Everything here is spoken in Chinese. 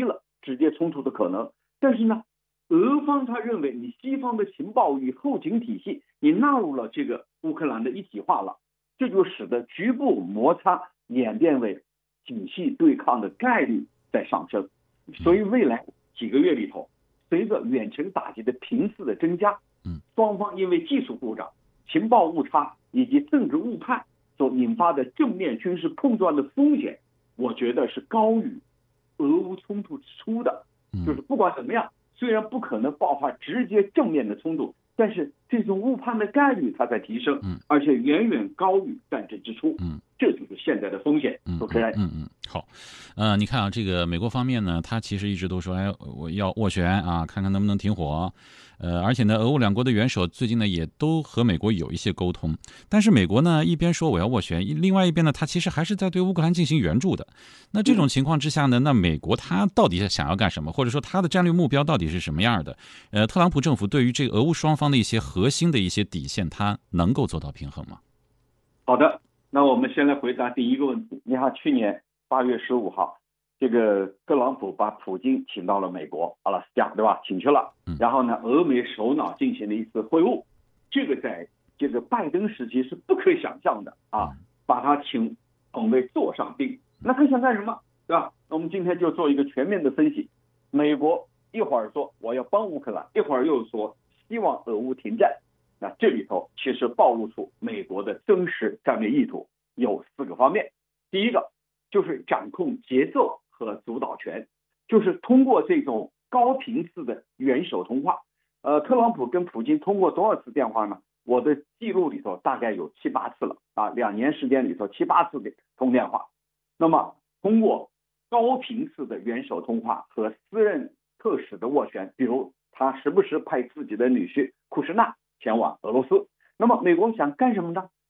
低了直接冲突的可能。但是呢，俄方他认为你西方的情报与后勤体系你纳入了这个乌克兰的一体化了，这就使得局部摩擦演变为体系对抗的概率在上升。所以未来几个月里头，随着远程打击的频次的增加，双方因为技术故障、情报误差以及政治误判所引发的正面军事碰撞的风险，我觉得是高于俄乌冲突之初的。就是不管怎么样，虽然不可能爆发直接正面的冲突，但是这种误判的概率它在提升，而且远远高于战争之初。这就是现在的风险。主持人， 好，你看啊，这个美国方面呢，他其实一直都说，哎，我要斡旋啊，看看能不能停火。而且呢，俄乌两国的元首最近呢也都和美国有一些沟通。但是美国呢一边说我要斡旋，另外一边呢，他其实还是在对乌克兰进行援助的。那这种情况之下呢，那美国他到底想要干什么，或者说他的战略目标到底是什么样的？特朗普政府对于这个俄乌双方的一些核心的一些底线，他能够做到平衡吗？ 好的，那我们先来回答第一个问题。你看，去年8月15号，这个特朗普把普京请到了美国阿拉斯加，对吧？请去了。然后呢，俄美首脑进行了一次会晤，这个在这个拜登时期是不可以想象的啊，把他捧为座上宾。那他想干什么，对吧？那我们今天就做一个全面的分析。美国一会儿说我要帮乌克兰，一会儿又说希望俄乌停战。那这里头其实暴露出美国的真实战略意图有4个方面。第一个就是掌控节奏和主导权，就是通过这种高频次的元首通话。特朗普跟普京通过多少次电话呢？我的记录里头大概有7、8次了啊，2年时间里头7、8次的通电话。那么通过高频次的元首通话和私人特使的斡旋，比如他时不时派自己的女婿库什纳前往俄罗斯。那么美国想干什么呢？